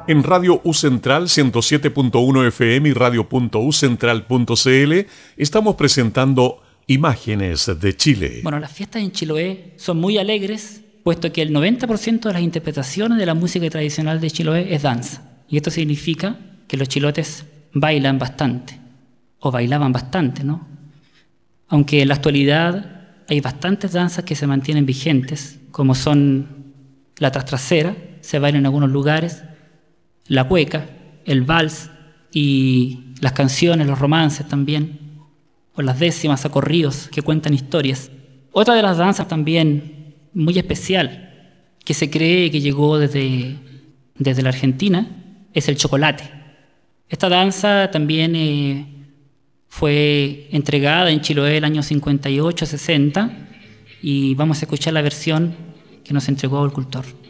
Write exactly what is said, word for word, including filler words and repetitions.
En Radio U Central ciento siete punto uno F M y radio punto u central punto c l estamos presentando Imágenes de Chile. Bueno, las fiestas en Chiloé son muy alegres, puesto que el noventa por ciento de las interpretaciones de la música tradicional de Chiloé es danza. Y esto significa que los chilotes bailan bastante, o bailaban bastante, ¿no? Aunque en la actualidad hay bastantes danzas que se mantienen vigentes, como son la trastracera, se baila en algunos lugares, la cueca, el vals y las canciones, los romances también, o las décimas a corridos que cuentan historias. Otra de las danzas también muy especial, que se cree que llegó desde, desde la Argentina, es el chocolate. Esta danza también eh, fue entregada en Chiloé el año cincuenta y ocho sesenta y vamos a escuchar la versión que nos entregó el cultor.